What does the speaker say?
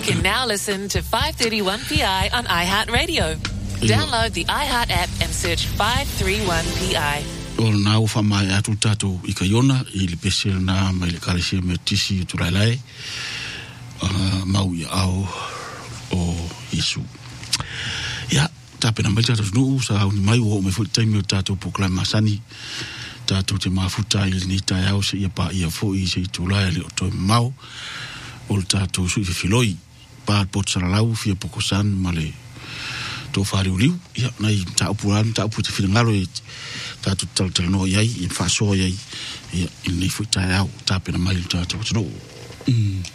can now listen to 531PI on iHeartRadio. Download the iHeart app and search 531PI. O na ufa mai atu tatu ikayona ili pesel na mai le kalese me tisi tulailai mau ia au o Yesu. Ya, tape na mai tatu nu sa ni mai o me fu taimi o tatu proclamasani tatu te mafuta ili ni ta yao se ia pa ia fo i se tulai le o toi mau o tatu su i filoi pa pot saralau fia pokosan male to fari uliu ia nai ta upuran ta upu te filangalo i tatu tal no yai in faso yai ia ni fu ta yao tape na mai tatu no